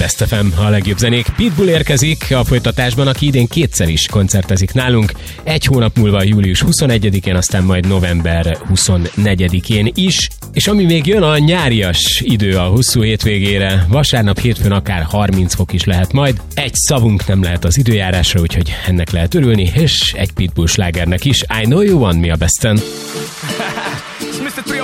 Best FM, a legjobb zenék. Pitbull érkezik a folytatásban, aki idén kétszer is koncertezik nálunk. Egy hónap múlva július 21-én, aztán majd november 24-én is. És ami még jön, a nyárias idő a hosszú hétvégére. Vasárnap, hétfőn akár 30 fok is lehet majd. Egy szavunk nem lehet az időjárásra, úgyhogy ennek lehet örülni, és egy Pitbull slágernek is. I Know You Want Me a Besten.